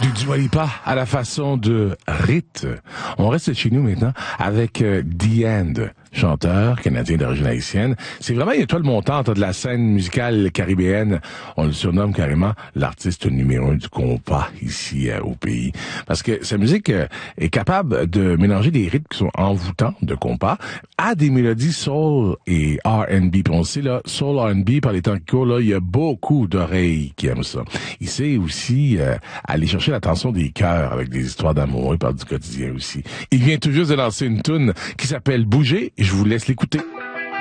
Du Dua Lipa à la façon de Rit. On reste chez nous maintenant avec The End, chanteur canadien d'origine haïtienne. C'est vraiment une étoile montante de la scène musicale caribéenne. On le surnomme carrément l'artiste numéro 1 du compas ici au pays. Parce que sa musique est capable de mélanger des rythmes qui sont envoûtants de compas à des mélodies soul et R&B. Puis on sait, là, soul R&B, par les temps qui courent, là, il y a beaucoup d'oreilles qui aiment ça. Il sait aussi aller chercher l'attention des cœurs avec des histoires d'amour. Il parle du quotidien aussi. Il vient tout juste de lancer une toune qui s'appelle Bouger et je vous laisse l'écouter.